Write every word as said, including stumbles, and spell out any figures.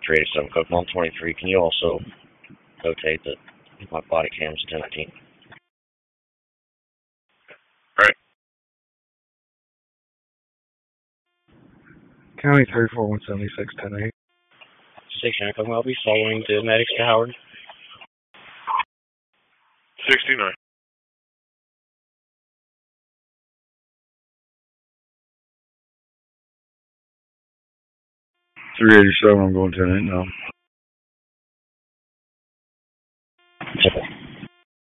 three eighty-seven, Coke Mom twenty-three. Can you also notate that my body cam's ten nineteen? Right. County three four one seven six ten eight. Station Coke Mom, I'll be following the medics to Howard. sixty-nine. three eighty-seven, I'm going ten eight now.